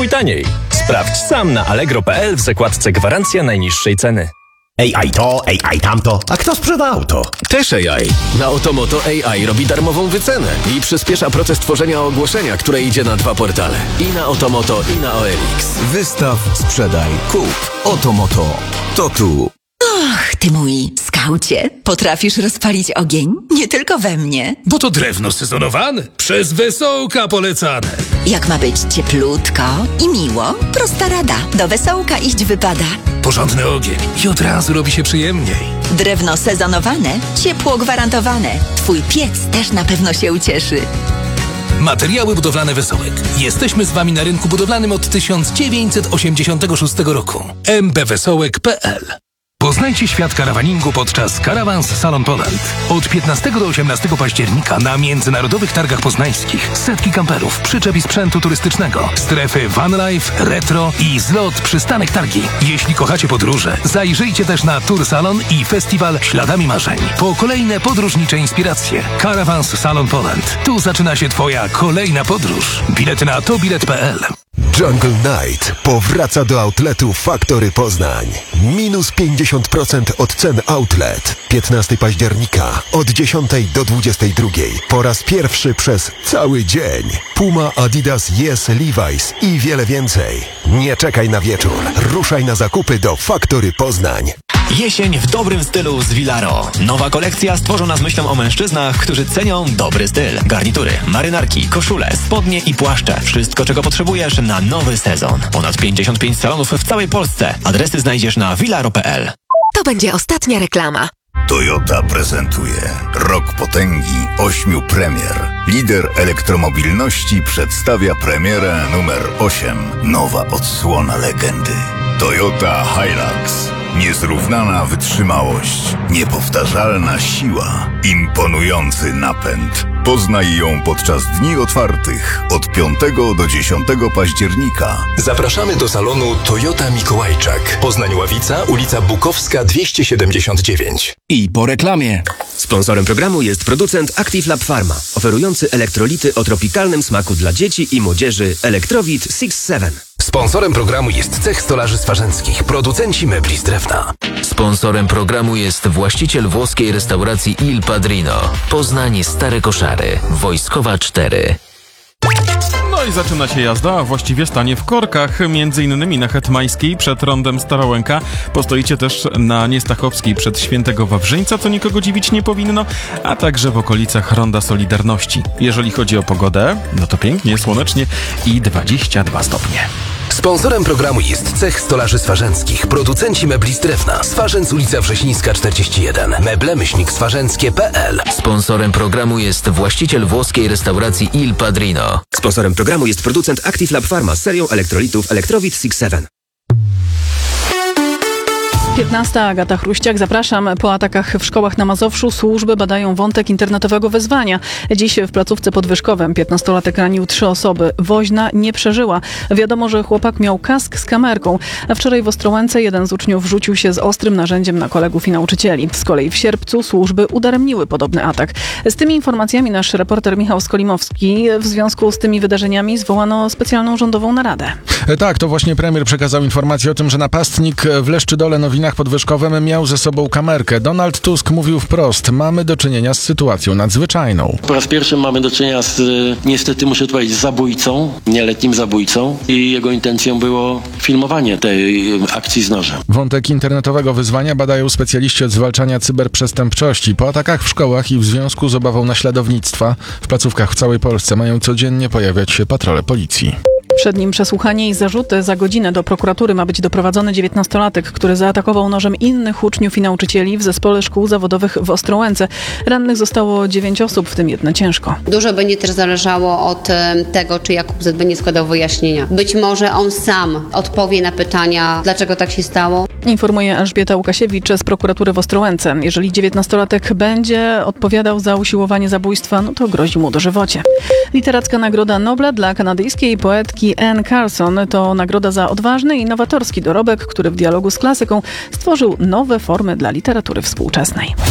Kupuj taniej. Sprawdź sam na allegro.pl w zakładce gwarancja najniższej ceny. AI to, AI tamto. A kto sprzeda auto? Też AI. Na Otomoto AI robi darmową wycenę i przyspiesza proces tworzenia ogłoszenia, które idzie na 2 portale. I na Otomoto, i na OLX. Wystaw, sprzedaj, kup. Otomoto. To tu. Och, ty mój skaucie, potrafisz rozpalić ogień? Nie tylko we mnie. Bo to drewno sezonowane, przez Wesołka polecane. Jak ma być cieplutko i miło, prosta rada. Do Wesołka iść wypada. Porządny ogień i od razu robi się przyjemniej. Drewno sezonowane, ciepło gwarantowane. Twój piec też na pewno się ucieszy. Materiały budowlane Wesołek. Jesteśmy z Wami na rynku budowlanym od 1986 roku. mbwesołek.pl. Poznajcie świat karawaningu podczas Caravans Salon Poland. Od 15 do 18 października na międzynarodowych targach poznańskich setki kamperów, przyczep i sprzętu turystycznego, strefy van life, retro i zlot przystanek targi. Jeśli kochacie podróże, zajrzyjcie też na Tour Salon i festiwal Śladami Marzeń. Po kolejne podróżnicze inspiracje. Caravans Salon Poland. Tu zaczyna się Twoja kolejna podróż. Bilety na tobilet.pl. Jungle Night powraca do outletu Factory Poznań. Minus 50% od cen outlet. 15 października od 10 do 22. Po raz pierwszy przez cały dzień. Puma, Adidas, Yes, Levi's i wiele więcej. Nie czekaj na wieczór. Ruszaj na zakupy do Factory Poznań. Jesień w dobrym stylu z Villaro. Nowa kolekcja stworzona z myślą o mężczyznach, którzy cenią dobry styl. Garnitury, marynarki, koszule, spodnie i płaszcze. Wszystko, czego potrzebujesz na nowy sezon. Ponad 55 salonów w całej Polsce. Adresy znajdziesz na villaro.pl. To będzie ostatnia reklama. Toyota prezentuje Rok Potęgi 8 premier. Lider elektromobilności przedstawia premierę numer 8. Nowa odsłona legendy. Toyota Hilux. Niezrównana wytrzymałość, niepowtarzalna siła, imponujący napęd. Poznaj ją podczas dni otwartych od 5 do 10 października. Zapraszamy do salonu Toyota Mikołajczak. Poznań-Ławica, ulica Bukowska 279. I po reklamie. Sponsorem programu jest producent Active Lab Pharma, oferujący elektrolity o tropikalnym smaku dla dzieci i młodzieży Electrowit 6-7. Sponsorem programu jest Cech Stolarzy Swarzeńskich, producenci mebli z drewna. Sponsorem programu jest właściciel włoskiej restauracji Il Padrino. Poznań Stare Koszary, Wojskowa 4. No i zaczyna się jazda, a właściwie stanie w korkach, między innymi na Hetmańskiej przed rondem Starołęka. Postoicie też na Niestachowskiej przed Świętego Wawrzyńca, co nikogo dziwić nie powinno, a także w okolicach Ronda Solidarności. Jeżeli chodzi o pogodę, no to pięknie, słonecznie i 22 stopnie. Sponsorem programu jest Cech Stolarzy Swarzeńskich, producenci mebli z drewna. Swarzędz, ulica Wrześnińska 41, meble-swarzęckie.pl. Sponsorem programu jest właściciel włoskiej restauracji Il Padrino. Sponsorem programu jest producent Active Lab Pharma z serią elektrolitów Electrowit 6-7. 15. Agata Chruściak. Zapraszam. Po atakach w szkołach na Mazowszu służby badają wątek internetowego wezwania. Dziś w placówce pod Wyszkowem 15-latek ranił 3 osoby. Woźna nie przeżyła. Wiadomo, że chłopak miał kask z kamerką. A wczoraj w Ostrołęce jeden z uczniów rzucił się z ostrym narzędziem na kolegów i nauczycieli. Z kolei w Sierpcu służby udaremniły podobny atak. Z tymi informacjami nasz reporter Michał Skolimowski. W związku z tymi wydarzeniami zwołano specjalną rządową naradę. Tak, to właśnie premier przekazał informację o tym, że napastnik w Leszczydole Nowinach pod Wyszkowem miał ze sobą kamerkę. Donald Tusk mówił wprost: mamy do czynienia z sytuacją nadzwyczajną. Po raz pierwszy mamy do czynienia z, niestety muszę powiedzieć, zabójcą, nieletnim zabójcą i jego intencją było filmowanie tej akcji z nożem. Wątek internetowego wyzwania badają specjaliści od zwalczania cyberprzestępczości. Po atakach w szkołach i w związku z obawą naśladownictwa w placówkach w całej Polsce mają codziennie pojawiać się patrole policji. Przed nim przesłuchanie i zarzuty. Za godzinę do prokuratury ma być doprowadzony 19-latek, który zaatakował nożem innych uczniów i nauczycieli w zespole szkół zawodowych w Ostrołęce. Rannych zostało 9 osób, w tym 1 ciężko. Dużo będzie też zależało od tego, czy Jakub Z. będzie składał wyjaśnienia. Być może on sam odpowie na pytania, dlaczego tak się stało. Informuje Elżbieta Łukasiewicz z prokuratury w Ostrołęce. Jeżeli 19-latek będzie odpowiadał za usiłowanie zabójstwa, no to grozi mu dożywocie. Literacka Nagroda Nobla dla kanadyjskiej poetki Anne Carson to nagroda za odważny i nowatorski dorobek, który w dialogu z klasyką stworzył nowe formy dla literatury współczesnej.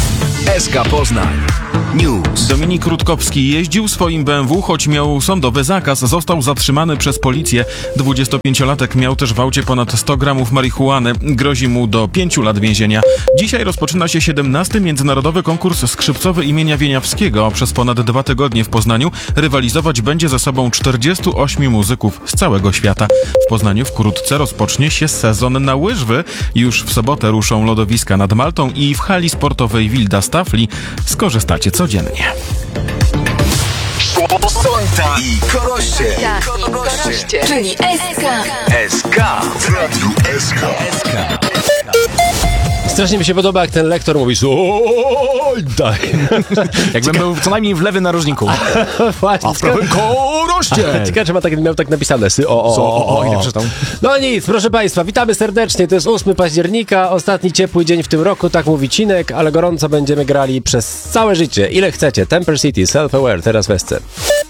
SK Poznań. News. Dominik Rutkowski jeździł swoim BMW, choć miał sądowy zakaz. Został zatrzymany przez policję. 25-latek miał też w aucie ponad 100 gramów marihuany. Grozi mu do 5 lat więzienia. Dzisiaj rozpoczyna się 17. Międzynarodowy Konkurs Skrzypcowy imienia Wieniawskiego. Przez ponad 2 tygodnie w Poznaniu rywalizować będzie ze sobą 48 muzyków z całego świata. W Poznaniu wkrótce rozpocznie się sezon na łyżwy. Już w sobotę ruszą lodowiska nad Maltą i w hali sportowej Wilda Stafli skorzystacie codziennie. Sonta i Koroście. Czyli SK. SK w Radiu SK. Strasznie mi się podoba, jak ten lektor mówi daj. Jakbym był co najmniej w lewym narożniku. Właśnie. A w prawym Koroście. Ciekawe, czy miał tak napisane. Nie przeczytał. No nic, proszę Państwa, witamy serdecznie. To jest 8 października, ostatni ciepły dzień w tym roku, tak mówi Cinek, ale gorąco będziemy grali przez całe życie. Ile chcecie. Temper City, Self-Aware, teraz w SC.